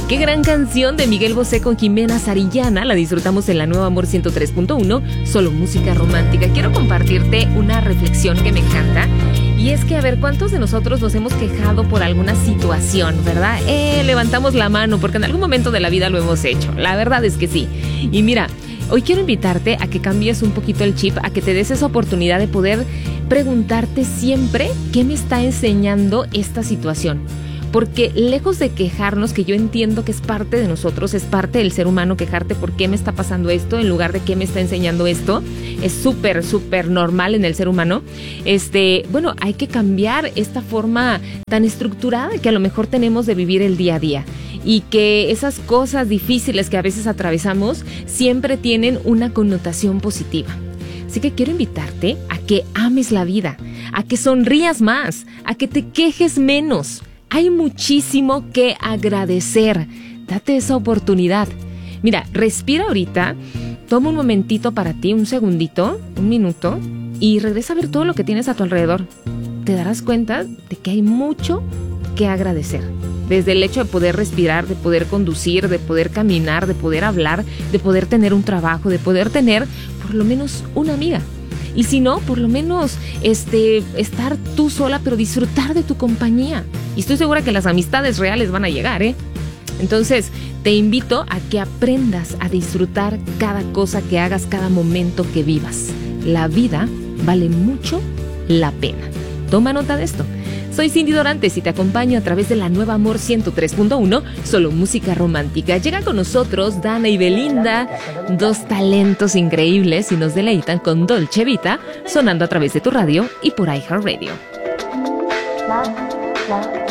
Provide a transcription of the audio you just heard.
Qué gran canción de Miguel Bosé con Jimena Sarillana. La disfrutamos en la Nueva Amor 103.1, solo música romántica. Quiero compartirte una reflexión que me encanta. Y es que, a ver, ¿cuántos de nosotros nos hemos quejado por alguna situación, verdad? Levantamos la mano porque en algún momento de la vida lo hemos hecho. La verdad es que sí. Y mira, hoy quiero invitarte a que cambies un poquito el chip, a que te des esa oportunidad de poder preguntarte siempre qué me está enseñando esta situación. Porque lejos de quejarnos, que yo entiendo que es parte de nosotros, es parte del ser humano quejarte por qué me está pasando esto, en lugar de qué me está enseñando esto, es súper, súper normal en el ser humano. Bueno, hay que cambiar esta forma tan estructurada que a lo mejor tenemos de vivir el día a día. Y que esas cosas difíciles que a veces atravesamos siempre tienen una connotación positiva. Así que quiero invitarte a que ames la vida, a que sonrías más, a que te quejes menos. Hay muchísimo que agradecer. Date esa oportunidad. Mira, respira ahorita, toma un momentito para ti, un segundito, un minuto, y regresa a ver todo lo que tienes a tu alrededor. Te darás cuenta de que hay mucho que agradecer. Desde el hecho de poder respirar, de poder conducir, de poder caminar, de poder hablar, de poder tener un trabajo, de poder tener por lo menos una amiga. Y si no, por lo menos estar tú sola, pero disfrutar de tu compañía. Y estoy segura que las amistades reales van a llegar, ¿eh? Entonces, te invito a que aprendas a disfrutar cada cosa que hagas, cada momento que vivas. La vida vale mucho la pena. Toma nota de esto. Soy Cindy Dorantes y te acompaño a través de la Nueva Amor 103.1, solo música romántica. Llega con nosotros Dana y Belinda, dos talentos increíbles y nos deleitan con Dolce Vita, sonando a través de tu radio y por iHeartRadio.